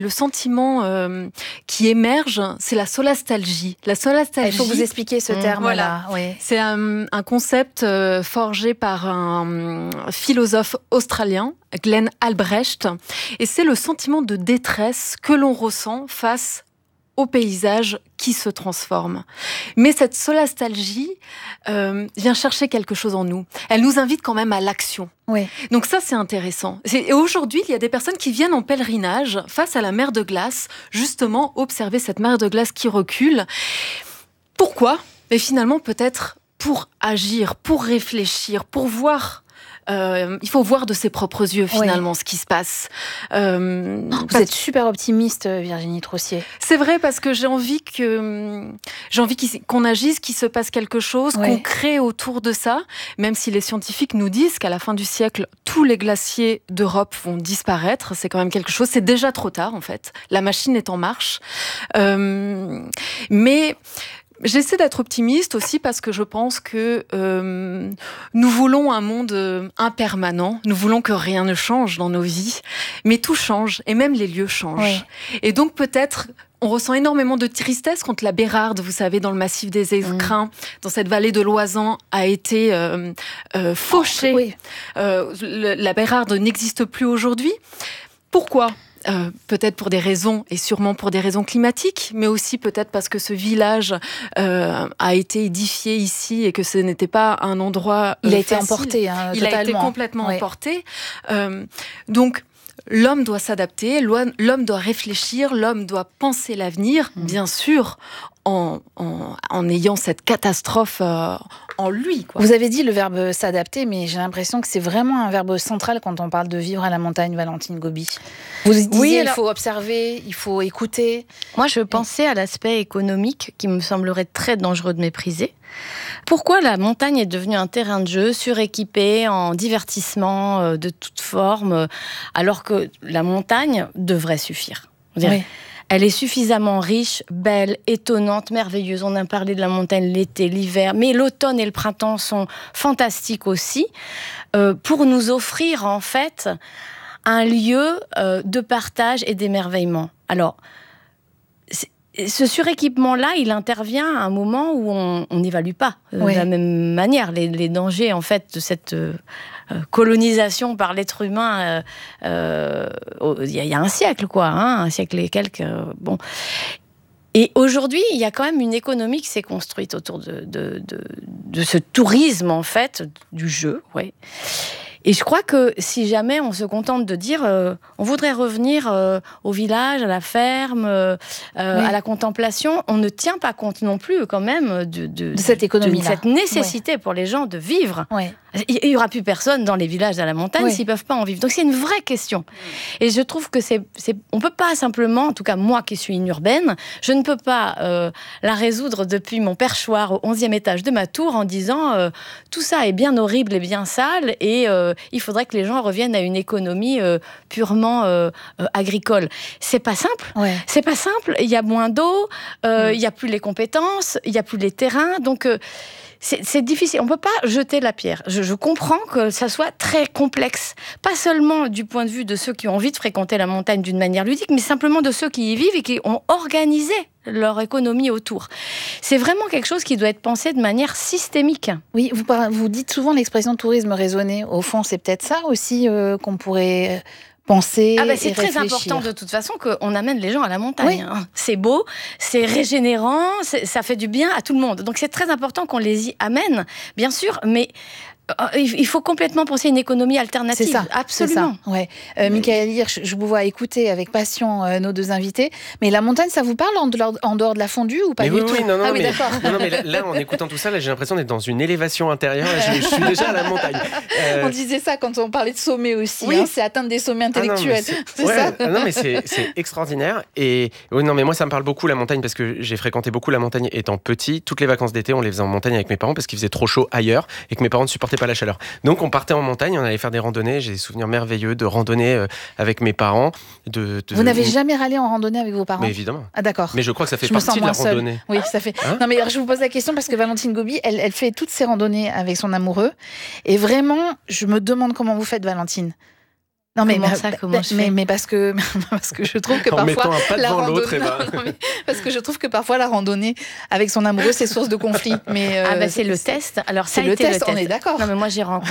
Le sentiment qui émerge, c'est la solastalgie. La solastalgie. Il faut vous expliquer ce terme-là. Voilà. Oui. C'est un concept forgé par un philosophe australien, Glenn Albrecht, et c'est le sentiment de détresse que l'on ressent face au paysage qui se transforme. Mais cette solastalgie vient chercher quelque chose en nous. Elle nous invite quand même à l'action. Oui. Donc ça, c'est intéressant. Et aujourd'hui, il y a des personnes qui viennent en pèlerinage face à la mer de glace, justement observer cette mer de glace qui recule. Pourquoi ? Mais finalement, peut-être pour agir, pour réfléchir, pour voir. Il faut voir de ses propres yeux finalement ce qui se passe. Vous êtes super optimiste, Virginie Trossier. C'est vrai, parce que j'ai envie qu'on agisse, qu'il se passe quelque chose, qu'on crée autour de ça, même si les scientifiques nous disent qu'à la fin du siècle, tous les glaciers d'Europe vont disparaître. C'est quand même quelque chose. C'est déjà trop tard en fait. La machine est en marche. Mais j'essaie d'être optimiste aussi parce que je pense que nous voulons un monde impermanent. Nous voulons que rien ne change dans nos vies. Mais tout change et même les lieux changent. Oui. Et donc peut-être on ressent énormément de tristesse quand la Bérarde, vous savez, dans le massif des Écrins, dans cette vallée de l'Oisans, a été fauchée. La Bérarde n'existe plus aujourd'hui. Pourquoi ? Peut-être pour des raisons, et sûrement pour des raisons climatiques, mais aussi peut-être parce que ce village a été édifié ici et que ce n'était pas un endroit Il a facile. été emporté, Il a été complètement emporté. Donc, l'homme doit s'adapter, l'homme doit réfléchir, l'homme doit penser l'avenir, bien sûr, en ayant cette catastrophe en lui. Quoi. Vous avez dit le verbe s'adapter, mais j'ai l'impression que c'est vraiment un verbe central quand on parle de vivre à la montagne, Valentine Gobi. Vous disiez il faut observer, il faut écouter. Moi, je pensais à l'aspect économique qui me semblerait très dangereux de mépriser. Pourquoi la montagne est devenue un terrain de jeu suréquipé en divertissement de toute forme, alors que la montagne devrait suffire. Elle est suffisamment riche, belle, étonnante, merveilleuse. On a parlé de la montagne l'été, l'hiver, mais l'automne et le printemps sont fantastiques aussi, pour nous offrir en fait un lieu de partage et d'émerveillement. Alors, ce suréquipement-là, il intervient à un moment où on n'évalue pas de la même manière les dangers en fait de cette colonisation par l'être humain. Il y a un siècle, un siècle et quelques. Bon. Et aujourd'hui, il y a quand même une économie qui s'est construite autour de ce tourisme en fait du jeu. Et je crois que si jamais on se contente de dire on voudrait revenir au village, à la ferme, à la contemplation, on ne tient pas compte non plus quand même de cette économie-là. De cette nécessité pour les gens de vivre. Il n'y aura plus personne dans les villages à la montagne s'ils ne peuvent pas en vivre. Donc c'est une vraie question. Et je trouve que on ne peut pas simplement, en tout cas moi qui suis une urbaine, je ne peux pas la résoudre depuis mon perchoir au 11e étage de ma tour en disant tout ça est bien horrible et bien sale et il faudrait que les gens reviennent à une économie purement agricole. C'est pas simple. C'est pas simple. Il y a moins d'eau, il n'y a plus les compétences, il n'y a plus les terrains. Donc c'est difficile. On ne peut pas jeter la pierre. Je comprends que ça soit très complexe. Pas seulement du point de vue de ceux qui ont envie de fréquenter la montagne d'une manière ludique, mais simplement de ceux qui y vivent et qui ont organisé leur économie autour. C'est vraiment quelque chose qui doit être pensé de manière systémique. Oui, vous dites souvent l'expression tourisme raisonné. Au fond, c'est peut-être ça aussi qu'on pourrait penser c'est très important de toute façon qu'on amène les gens à la montagne. C'est beau, c'est régénérant, ça fait du bien à tout le monde. Donc c'est très important qu'on les y amène, bien sûr, mais il faut complètement penser une économie alternative. C'est ça, absolument. C'est ça. Michael Hirsch, je vous vois écouter avec passion nos deux invités. Mais la montagne, ça vous parle en dehors de la fondue ou pas du tout? Mais là, en écoutant tout ça, là, j'ai l'impression d'être dans une élévation intérieure. Là, je suis déjà à la montagne. On disait ça quand on parlait de sommet aussi. C'est atteindre des sommets intellectuels. C'est extraordinaire. Et mais moi, ça me parle beaucoup la montagne parce que j'ai fréquenté beaucoup la montagne étant petit. Toutes les vacances d'été, on les faisait en montagne avec mes parents parce qu'il faisait trop chaud ailleurs et que mes parents ne supportaient pas la chaleur. Donc on partait en montagne, on allait faire des randonnées. J'ai des souvenirs merveilleux de randonnées avec mes parents. Vous n'avez jamais râlé en randonnée avec vos parents? Mais évidemment. Ah d'accord. Mais je crois que ça fait partie de la randonnée. Oui, ça fait. Non mais je vous pose la question parce que Valentine Gobi, elle fait toutes ses randonnées avec son amoureux. Et vraiment, je me demande comment vous faites, Valentine. Non mais mais parce que je trouve que en parfois mettant un pas devant l'autre, parce que je trouve que parfois la randonnée avec son amoureux c'est source de conflit. Mais c'est le test. Alors ça c'est le test. On est d'accord. Non mais moi j'ai rencontré